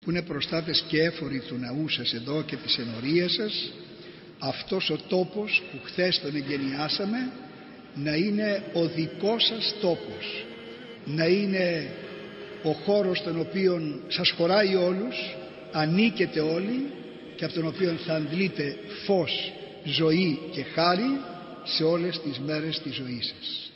που είναι προστάτες και έφοροι του ναού σας εδώ και της ενορίας σας, αυτός ο τόπος που χθες τον εγκαινιάσαμε να είναι ο δικός σας τόπος, να είναι ο χώρος τον οποίον σας χωράει όλους, ανήκετε όλοι και από τον οποίον θα αντλείτε φως, ζωή και χάρη σε όλες τις μέρες της ζωής σας.